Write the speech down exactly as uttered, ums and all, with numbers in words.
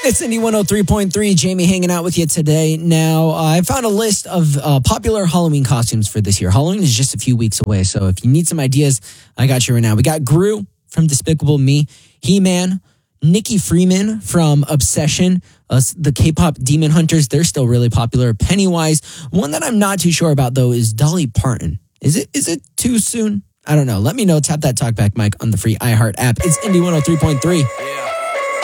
It's Indy one oh three point three. Jamie hanging out with you today. Now, uh, I found a list of uh, popular Halloween costumes for this year. Halloween is just a few weeks away, so if you need some ideas, I got you right now. We got Gru from Despicable Me, He-Man, Nikki Freeman from Obsession, uh, the K-pop Demon Hunters. They're still really popular. Pennywise. One that I'm not too sure about, though, is Dolly Parton. Is it is it too soon? I don't know. Let me know. Tap that talkback mic on the free iHeart app. It's Indy one oh three point three. Yeah.